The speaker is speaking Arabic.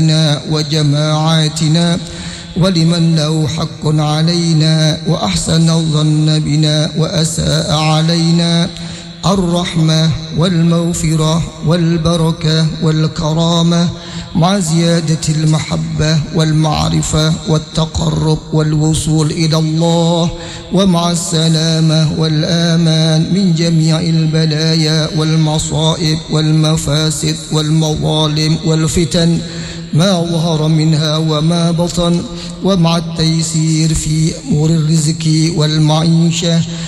وجماعاتنا ولمن له حق علينا وأحسن الظن بنا وأساء علينا الرحمة والمغفرة والبركة والكرامة مع زيادة المحبة والمعرفة والتقرب والوصول إلى الله، ومع السلامة والآمان من جميع البلايا والمصائب والمفاسد والمظالم والفتن ما ظهر منها وما بطن، ومع التيسير في أمور الرزق والمعيشة